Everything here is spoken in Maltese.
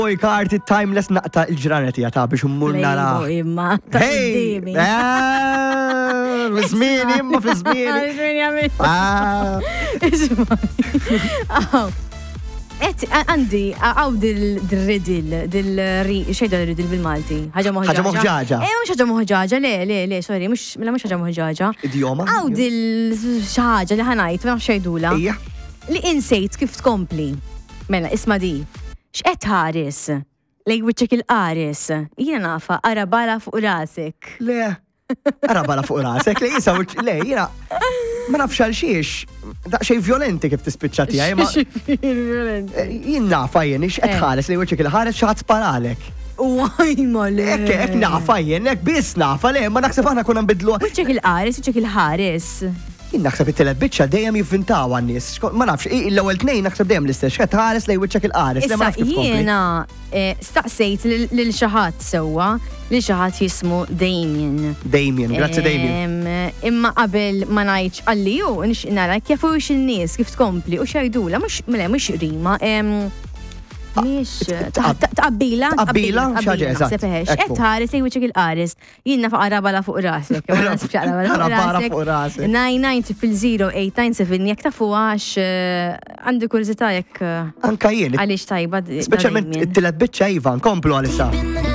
Boy karti timeless naqta il-ġranet jata biex ummur nara. Imma, Hey! Fizmini, imma fizmini. Għandi, għaw xejda l-ridil bil-Malti. ħaġa moħġaġa. ħaġa moħġaġa. Mux ħaġa moħġaġa, le, sorry, mux ħaġa moħġaġa. Idioma? Għaw xaħġa li ħanajt, ma xejdula. Ija. Li insejt kif tkompli. Mela, isma di. X'qed ħares? Lej wiċċek il-qares. Jiena nafa, arabala fuq rasek. Le, arabala fuq rasek, le jisa, le, jina, ma nafx għal xiex, daqxej violenti kif tispiċċa tijaj, ma. Jien nafa jien, x'qed ħares li wiċċek il-ħares xaħat sparalek. Wajma le. Ek nafa jien, ek bis nafa le, ma naħseb aħna kuna nbidlu. Wiċċek il-qares, wiċċek il-ħares. Jien naħseb it-telet biċċa dejjem jivvintaw għan-nies. Ma nafx, l-ewwel tnejn naħseb dejjem l-istess, x'qed ħares lej wiċċek il-qares, le ma nafx kif tkompli. Jiena staqsejt lil xi ħadd sewwa, lil xi ħadd jismu Damien. Damien, grazzi Damien. Imma qabel ma ngħidx għalliju nixtieq nara kif hux in-nies kif tkompli u xejdula mhux rima. Miex, taqbila, xaġa, eżatt. Qed ħares lej wiċċek il-qares. Jiena fuq arabala fuq rasek. Arabala fuq rasek. 9900897 jekk tafu għax għandi kuriżità jekk. Anka jien. Għaliex tajba. Speċjalment it-tielet biċċa Ivan, komplu għalissa.